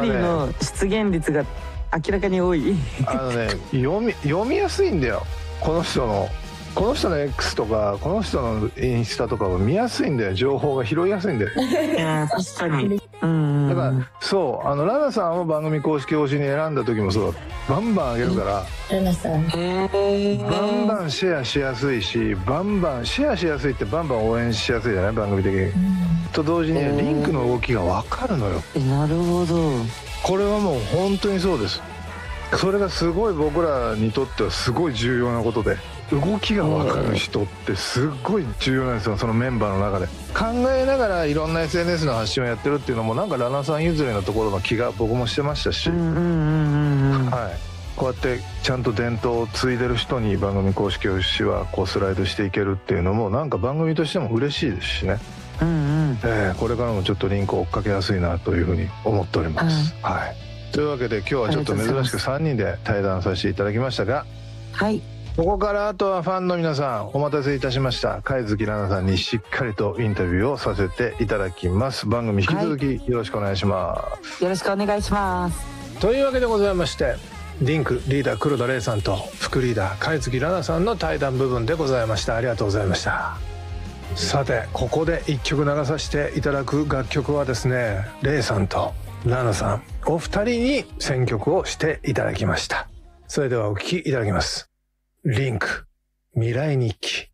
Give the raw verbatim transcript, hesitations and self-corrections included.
リの出現率が明らかに多い。 あのね読み読みやすいんだよ、この人のこの人の X とかこの人のインスタとかは見やすいんだよ、情報が拾いやすいんだよ。 いや確かに。うんだからそうあのラナさんを番組公式推しに選んだ時もそうだ、バンバンあげるからラナさんバンバンシェアしやすいし、バンバンシェアしやすいってバンバン応援しやすいじゃない、番組的に、うん、と同時にリンクの動きが分かるのよ。 なるほど。 これはもう本当にそうです。それがすごい僕らにとってはすごい重要なことで、動きが分かる人ってすっごい重要なんですよ、そのメンバーの中で。考えながらいろんな エスエヌエス の発信をやってるっていうのもなんかラナさん譲りのところの気が僕もしてましたし、はい、こうやってちゃんと伝統を継いでる人に番組公式推しはこうスライドしていけるっていうのもなんか番組としても嬉しいですしね、うんうんえー、これからもちょっとリンクを追っかけやすいなというふうに思っております、うんはい、というわけで今日はちょっと珍しくさんにんで対談させていただきましたが、 はいここからあとはファンの皆さんお待たせいたしました貝月ラナさんにしっかりとインタビューをさせていただきます。番組引き続きよろしくお願いします、 はい、よろしくお願いします。 というわけでございましてリンクリーダー黒田玲さんと副リーダー貝月ラナさんの対談部分でございました。ありがとうございました。さてここでいっきょく流させていただく楽曲はですね、玲さんとラナさんお二人に選曲をしていただきました。それではお聴きいただきます。リンク未来日記。